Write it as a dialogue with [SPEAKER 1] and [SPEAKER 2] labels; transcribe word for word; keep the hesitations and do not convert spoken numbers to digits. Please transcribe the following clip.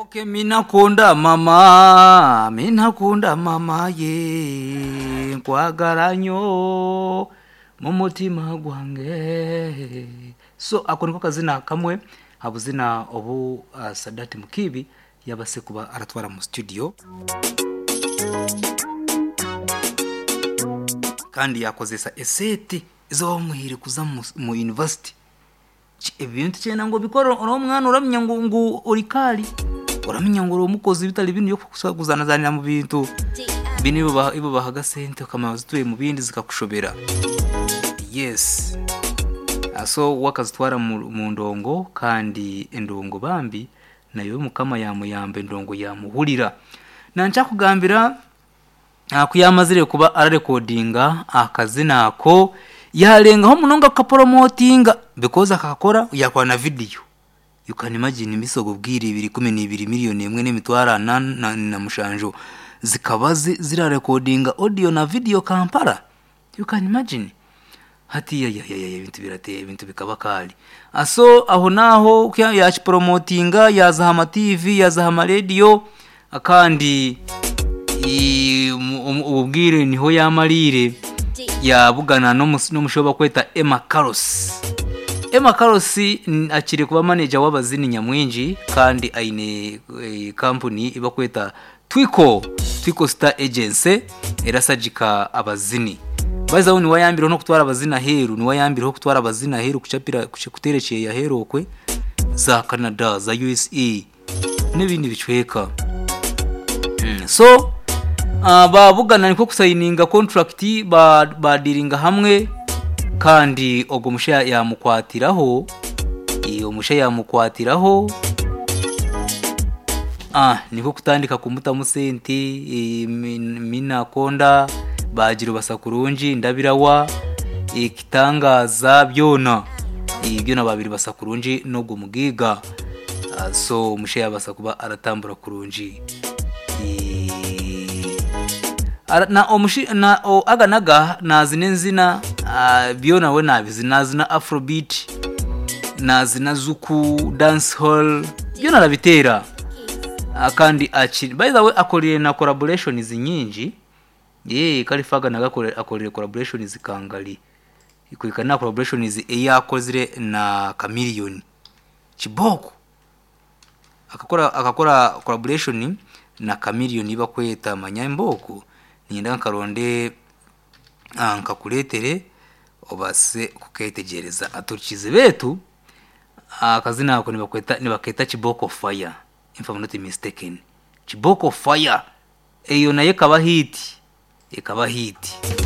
[SPEAKER 1] Okay, mina kunda mama, mina kunda mama ye, kwagaranyo mu mutima gwange. So ako niko kazina kamwe habuzina obu uh, Sadati Mukibi yabase kuba aratwara mu studio kandi yakozesa eseti zo muhire kuza mu, mu university ebintu cyena ngo bikora oro mwana uramenya ngo ngo urikali uramenya ngo umukozi bitali bintu yo kuzana zanira mu bintu bini bo ibo bahaga sente kama zituye mu bindi zikakushobera. Yes, aso wakazitwara mu ndongo kandi endongo bambi nayo mukama yamuyambe ndongo yamuhurira nanca kugambira akuyamazire kuba ararecordinga akazina ako yarenga ho munonga ka promotinga because akakora yakwa na video. You can imagine imisogo bwiri biri kumi n'ibiri miliyoni emwe n'imitwara na, na, na mushanjo zikabazi zira recordinga audio na video Kampala. You can imagine hati ya ya ya ibintu birateye ibintu bikabakali aso aho naho yachi promotinga yazahama T V yazahama radio akandi ubwire niho yamarire yabugana no mushoba kweta Emma Carlos. Emma Carlos akiri kuba manager w'abazini nyamwinji kandi aine e, company iba kweta Twiko Twiko Star Agency erasajika abazini baza uni wayambiro no kutwara abazina heru ni wayambiro kutwara abazina heru kuchapira kuterekeye ya heru okwe za Canada za U S A n'ibindi bicweka. mm. So uh, babugana niko kusayininga contract ba badiringa hamwe kandi ogo musha yamukwatiraho iyo musha yamukwatiraho ah niko kutandika kumuta musente e, min, mina konda bajiro basakurunji ndabirawa ikitangaza byona ibyo nababiri basakurunji no gumugiga. uh, so musha yabasakuba aratambura kurunji e, na omushi na o aganaga nazinenzina uh, byona we nabizi nazina afrobeat nazina zuku dance hall byona rabitera uh, kandi akiri by the way akorire na collaborations nyingi ye kalifaga nagakore akorire collaborations kangali ikwikana collaborations eyakozire na Chameleone Chiboko akakora akakora collaboration na Chameleone iba kweta Manyamboko ninda nkaronde ankakuletere obase kuketegereza atukize betu akazina ako nibakweta nibaketa Chiboko Fire if I'm not mistaken. Chiboko Fire eyo naye kaba hit ekaba hit